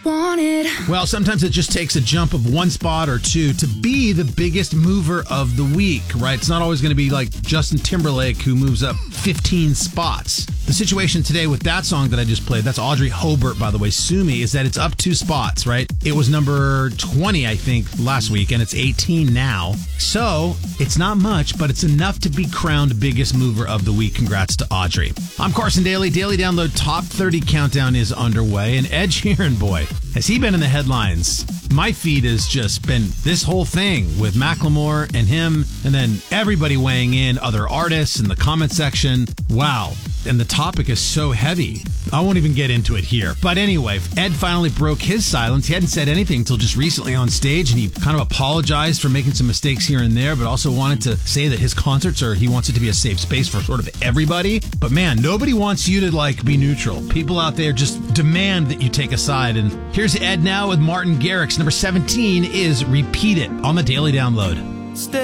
wanted. Well, sometimes it just takes a jump of one spot or two to be the biggest mover of the week, right? It's not always going to be like Justin Timberlake who moves up 15 spots. The situation today with that song that I just played, that's Audrey Hobart, by the way, Sue Me, is that it's up 2 spots, right? It was number 20, I think, last week, and it's 18 now. So it's not much, but it's enough to be crowned biggest mover of the week. Congrats to Audrey. I'm Carson Daly. Daily Download Top 30 Countdown is underway, and Ed Sheeran, boy, has he been in the headlines? My feed has just been this whole thing with Macklemore and him, and then everybody weighing in, other artists in the comment section. Wow. And the topic is so heavy. I won't even get into it here. But anyway, Ed finally broke his silence. He hadn't said anything until just recently on stage, and he kind of apologized for making some mistakes here and there, but also wanted to say that his concerts he wants it to be a safe space for sort of everybody. But man, nobody wants you to be neutral. People out there just demand that you take a side. And here's Ed now with Martin Garrix. Number 17 is Repeat It on the Daily Download.